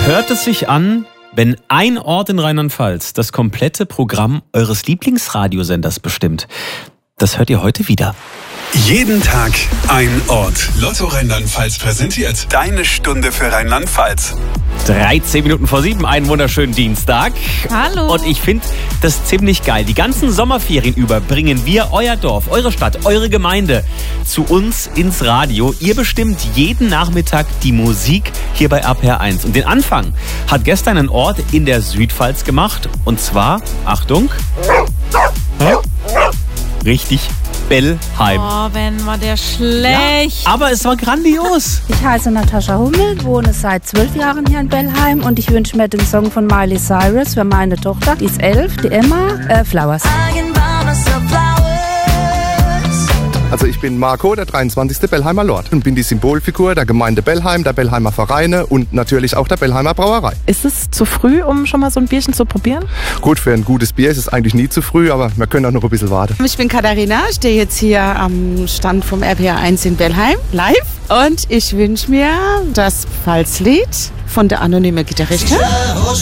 hört es sich an, wenn ein Ort in Rheinland-Pfalz das komplette Programm eures Lieblingsradiosenders bestimmt? Das hört ihr heute wieder. Jeden Tag ein Ort. Lotto Rheinland-Pfalz präsentiert deine Stunde für Rheinland-Pfalz. 13 Minuten vor 7, einen wunderschönen Dienstag. Hallo. Und ich finde das ziemlich geil. Die ganzen Sommerferien über bringen wir euer Dorf, eure Stadt, eure Gemeinde zu uns ins Radio. Ihr bestimmt jeden Nachmittag die Musik hier bei RPR1. Und den Anfang hat gestern ein Ort in der Südpfalz gemacht. Und zwar, Achtung, richtig, Bellheim. Oh, Ben, war der schlecht. Ja, aber es war grandios. Ich heiße Natascha Hummel, wohne seit 12 Jahren hier in Bellheim und ich wünsche mir den Song von Miley Cyrus für meine Tochter, die ist 11, die Emma, Flowers. Also ich bin Marco, der 23. Bellheimer Lord und bin die Symbolfigur der Gemeinde Bellheim, der Bellheimer Vereine und natürlich auch der Bellheimer Brauerei. Ist es zu früh, um schon mal so ein Bierchen zu probieren? Gut, für ein gutes Bier ist es eigentlich nie zu früh, aber wir können auch noch ein bisschen warten. Ich bin Katharina, stehe jetzt hier am Stand vom RPR1 in Bellheim, live. Und ich wünsche mir das Pfalzlied von der anonymen Gitarristin.